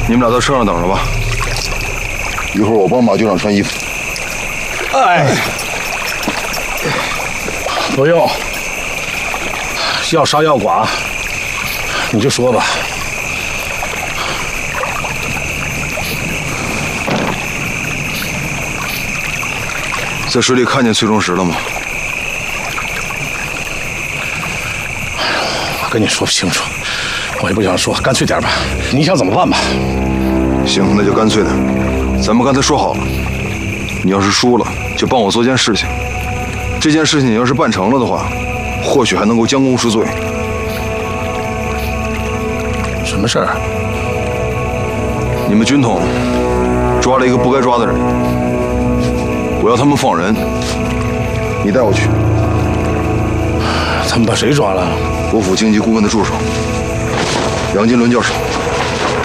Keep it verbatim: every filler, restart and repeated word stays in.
你们俩在车上等着吧，一会儿我帮马局长穿衣服。 哎，不用，要杀要剐，你就说吧。 在水里看见崔中石了吗？ 我跟你说不清楚，我也不想说，干脆点吧。你想怎么办吧？ 行，那就干脆点。咱们刚才说好了，你要是输了，就帮我做件事情。这件事情你要是办成了的话，或许还能够将功赎罪。 什么事儿？ 你们军统抓了一个不该抓的人，我要他们放人。你带我去。 他们把谁抓了？ 国府经济顾问的助手杨金伦教授。